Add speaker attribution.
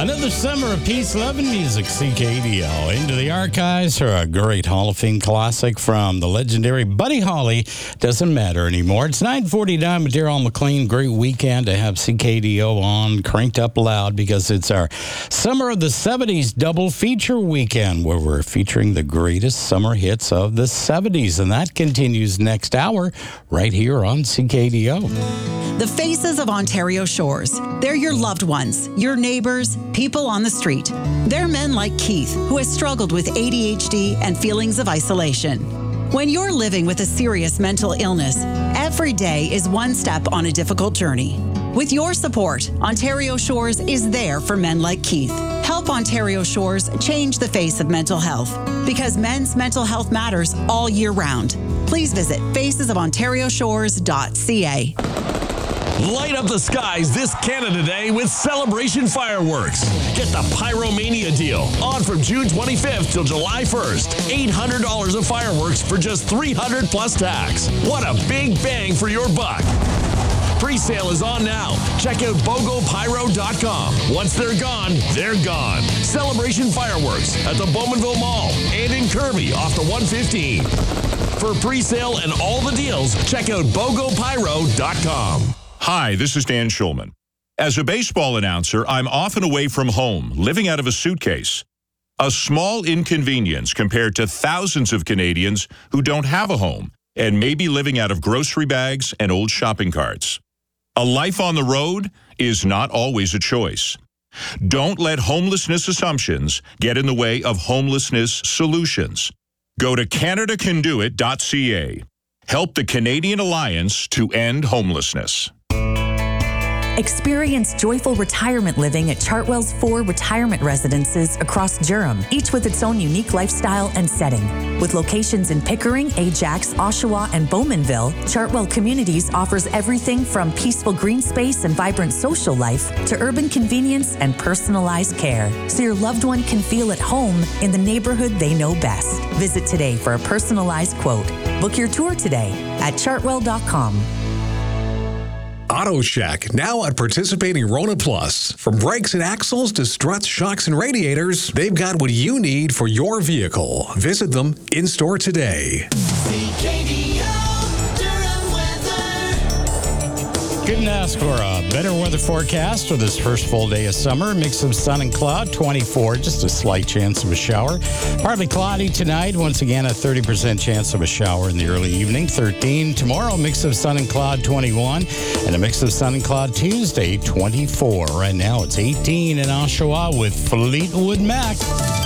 Speaker 1: Another summer of peace, love, and music. CKDO. Into the archives for a great Hall of Fame classic from the legendary Buddy Holly. Doesn't matter anymore. It's 9:49 with Darryl McLean. Great weekend to have CKDO on, cranked up loud, because it's our Summer of the 70s double feature weekend where we're featuring the greatest summer hits of the 70s. And that continues next hour right here on CKDO.
Speaker 2: The faces of Ontario Shores. They're your loved ones, your neighbors, people on the street. They're men like Keith, who has struggled with ADHD and feelings of isolation. When you're living with a serious mental illness, every day is one step on a difficult journey. With your support, Ontario Shores is there for men like Keith. Help Ontario Shores change the face of mental health, because men's mental health matters all year round. Please visit facesofontarioshores.ca.
Speaker 3: Light up the skies this Canada Day with Celebration Fireworks. Get the Pyromania deal on from June 25th till July 1st. $800 of fireworks for just $300 plus tax. What a big bang for your buck. Pre-sale is on now. Check out bogopyro.com. Once they're gone, they're gone. Celebration Fireworks at the Bowmanville Mall and in Kirby off the 115. For pre-sale and all the deals, check out bogopyro.com.
Speaker 4: Hi, this is Dan Schulman. As a baseball announcer, I'm often away from home, living out of a suitcase. A small inconvenience compared to thousands of Canadians who don't have a home and may be living out of grocery bags and old shopping carts. A life on the road is not always a choice. Don't let homelessness assumptions get in the way of homelessness solutions. Go to CanadaCanDoIt.ca. Help the Canadian Alliance to end homelessness.
Speaker 5: Experience joyful retirement living at Chartwell's 4 retirement residences across Durham, each with its own unique lifestyle and setting. With locations in Pickering, Ajax, Oshawa, and Bowmanville, Chartwell Communities offers everything from peaceful green space and vibrant social life to urban convenience and personalized care, so your loved one can feel at home in the neighborhood they know best. Visit today for a personalized quote. Book your tour today at chartwell.com.
Speaker 6: Auto Shack, now at participating Rona Plus. From brakes and axles to struts, shocks, and radiators, they've got what you need for your vehicle. Visit them in-store today.
Speaker 1: Couldn't ask for a better weather forecast for this first full day of summer. Mix of sun and cloud, 24, just a slight chance of a shower. Partly cloudy tonight. Once again, a 30% chance of a shower in the early evening. 13 tomorrow, mix of sun and cloud, 21. And a mix of sun and cloud Tuesday, 24. Right now, it's 18 in Oshawa with Fleetwood Mac.